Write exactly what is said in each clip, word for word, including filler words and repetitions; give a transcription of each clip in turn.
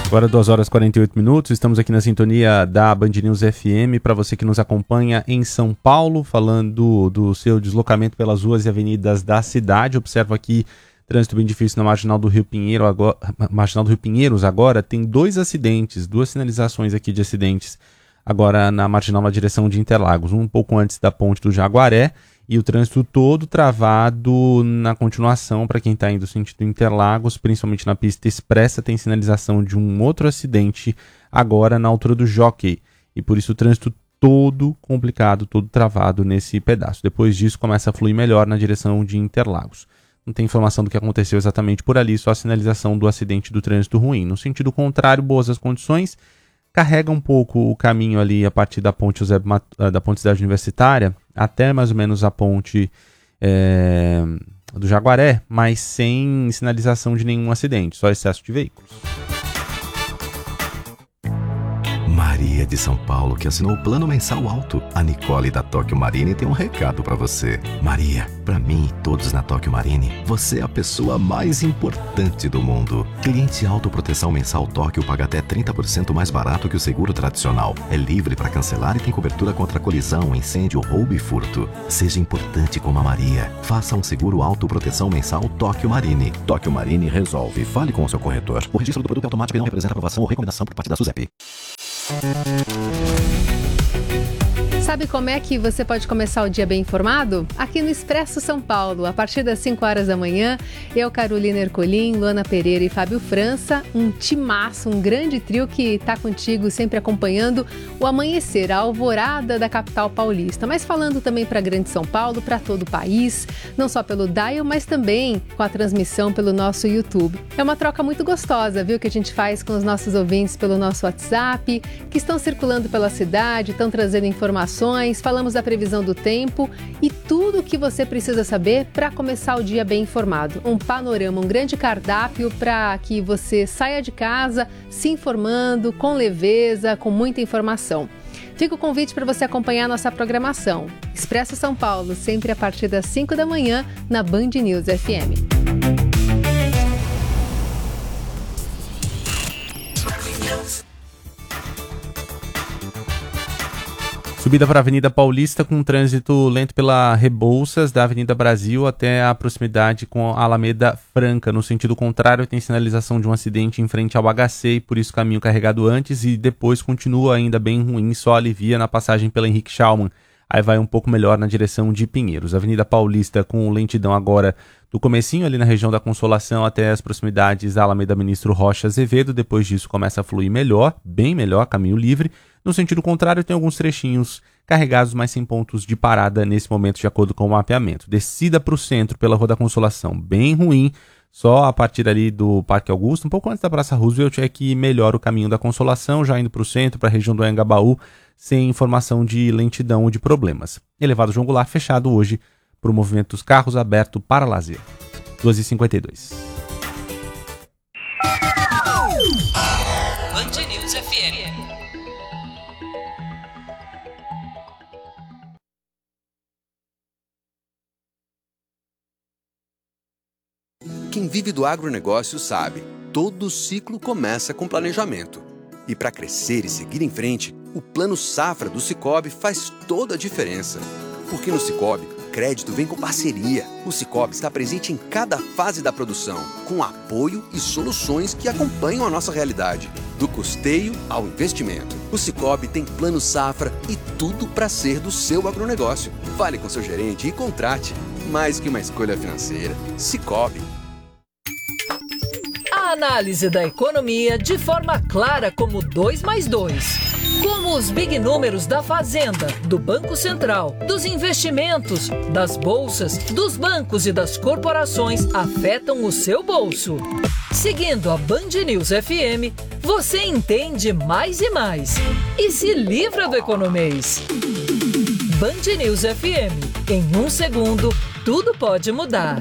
Agora duas horas e quarenta e oito minutos, estamos aqui na sintonia da Band News F M, para você que nos acompanha em São Paulo, falando do seu deslocamento pelas ruas e avenidas da cidade. Observo aqui trânsito bem difícil na Marginal do Rio Pinheiro, agora, Marginal do Rio Pinheiros agora, tem dois acidentes, duas sinalizações aqui de acidentes, agora na Marginal na direção de Interlagos, um pouco antes da ponte do Jaguaré, e o trânsito todo travado na continuação para quem está indo sentido Interlagos, principalmente na pista expressa, tem sinalização de um outro acidente agora na altura do Jockey, e por isso o trânsito todo complicado, todo travado nesse pedaço. Depois disso começa a fluir melhor na direção de Interlagos. Não tem informação do que aconteceu exatamente por ali, só a sinalização do acidente do trânsito ruim. No sentido contrário, boas as condições, carrega um pouco o caminho ali a partir da ponte, José, da ponte Cidade Universitária até mais ou menos a ponte é, do Jaguaré, mas sem sinalização de nenhum acidente, só excesso de veículos. Maria de São Paulo, que assinou o plano mensal alto. A Nicole da Tóquio Marine tem um recado pra você. Maria, pra mim e todos na Tóquio Marine, você é a pessoa mais importante do mundo. Cliente autoproteção mensal Tóquio paga até trinta por cento mais barato que o seguro tradicional. É livre pra cancelar e tem cobertura contra colisão, incêndio, roubo e furto. Seja importante como a Maria. Faça um seguro autoproteção mensal Tóquio Marine. Tóquio Marine resolve. Fale com o seu corretor. O registro do produto é automático e não representa aprovação ou recomendação por parte da SUSEP. Sabe como é que você pode começar o dia bem informado? Aqui no Expresso São Paulo, a partir das cinco horas da manhã, eu, Carolina Ercolim, Luana Pereira e Fábio França, um timaço, um grande trio que está contigo sempre acompanhando o amanhecer, a alvorada da capital paulista, mas falando também para a Grande São Paulo, para todo o país, não só pelo dial, mas também com a transmissão pelo nosso YouTube. É uma troca muito gostosa, viu, que a gente faz com os nossos ouvintes pelo nosso WhatsApp, que estão circulando pela cidade, estão trazendo informações, falamos da previsão do tempo e tudo o que você precisa saber para começar o dia bem informado. Um panorama, um grande cardápio para que você saia de casa se informando, com leveza, com muita informação. Fica o convite para você acompanhar a nossa programação. Expresso São Paulo, sempre a partir das cinco da manhã, na Band News F M. Subida para a Avenida Paulista com trânsito lento pela Rebouças, da Avenida Brasil até a proximidade com a Alameda Franca. No sentido contrário, tem sinalização de um acidente em frente ao H C e por isso caminho carregado antes e depois continua ainda bem ruim, só alivia na passagem pela Henrique Schaumann. Aí vai um pouco melhor na direção de Pinheiros. Avenida Paulista com lentidão agora do comecinho ali na região da Consolação até as proximidades da Alameda Ministro Rocha Azevedo. Depois disso começa a fluir melhor, bem melhor, caminho livre. No sentido contrário, tem alguns trechinhos carregados, mas sem pontos de parada nesse momento, de acordo com o mapeamento. Descida para o centro pela Rua da Consolação, bem ruim. Só a partir ali do Parque Augusto, um pouco antes da Praça Roosevelt, é que melhora o caminho da Consolação, já indo para o centro, para a região do Anhangabaú, sem informação de lentidão ou de problemas. Elevado João Goulart fechado hoje para o movimento dos carros, aberto para lazer. duas e cinquenta e dois. Band News F M. Quem vive do agronegócio sabe, todo ciclo começa com planejamento. E para crescer e seguir em frente, o Plano Safra do Sicoob faz toda a diferença. Porque no Sicoob, crédito vem com parceria. O Sicoob está presente em cada fase da produção, com apoio e soluções que acompanham a nossa realidade. Do custeio ao investimento. O Sicoob tem Plano Safra e tudo para ser do seu agronegócio. Fale com seu gerente e contrate. Mais que uma escolha financeira. Sicoob. A análise da economia de forma clara como dois mais dois. Como os big números da Fazenda, do Banco Central, dos investimentos, das bolsas, dos bancos e das corporações afetam o seu bolso. Seguindo a Band News F M, você entende mais e mais. E se livra do economês. Band News F M. Em um segundo, tudo pode mudar.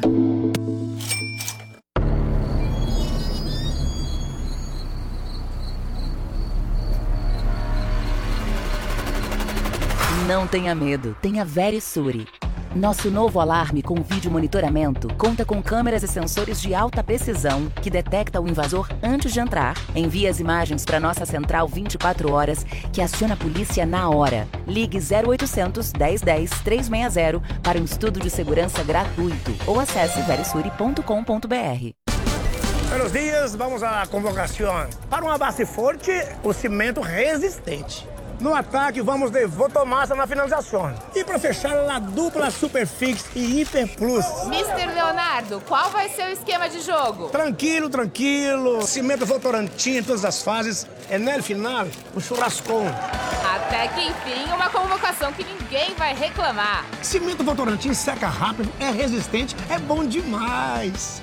Não tenha medo, tenha Verisure. Nosso novo alarme com vídeo monitoramento conta com câmeras e sensores de alta precisão que detecta o invasor antes de entrar, envia as imagens para nossa central vinte e quatro horas, que aciona a polícia na hora. Ligue zero oitocentos, dez dez, trezentos e sessenta para um estudo de segurança gratuito ou acesse verisuri ponto com ponto br. Buenos dias, vamos à convocação. Para uma base forte, o cimento resistente. No ataque, vamos de Votomassa na finalização. E para fechar, a dupla Superfix e Hiper Plus. mister Leonardo, qual vai ser o esquema de jogo? Tranquilo, tranquilo. Cimento Votorantim em todas as fases. E no final, o churrascão. Até que enfim, uma convocação que ninguém vai reclamar. Cimento Votorantim seca rápido, é resistente, é bom demais.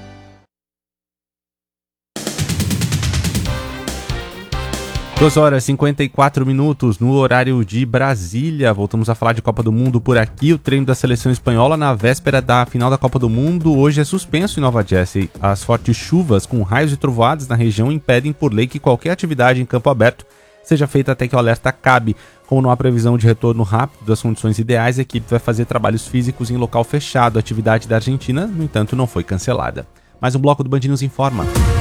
duas horas e cinquenta e quatro minutos no horário de Brasília. Voltamos a falar de Copa do Mundo por aqui. O treino da seleção espanhola na véspera da final da Copa do Mundo hoje é suspenso em Nova Jersey. As fortes chuvas com raios e trovoadas na região impedem por lei que qualquer atividade em campo aberto seja feita até que o alerta acabe. Como não há previsão de retorno rápido das condições ideais, a equipe vai fazer trabalhos físicos em local fechado. A atividade da Argentina, no entanto, não foi cancelada. Mais um bloco do Band News Informa.